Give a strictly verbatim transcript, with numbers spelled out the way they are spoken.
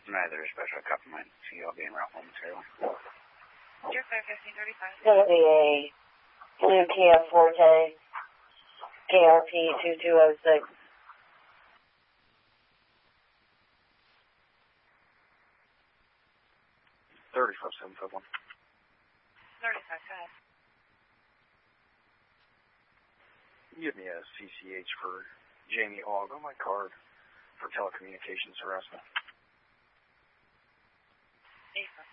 Neither is special. Copy mine. See you all being route momentarily. Dear five fifteen thirty-five. It's going to be a blue Kia Forte, K R P two two oh six. thirty-five seven five one. thirty-five, go ahead. Give me a C C H for Jamie Ogg on my card for telecommunications harassment. eight five.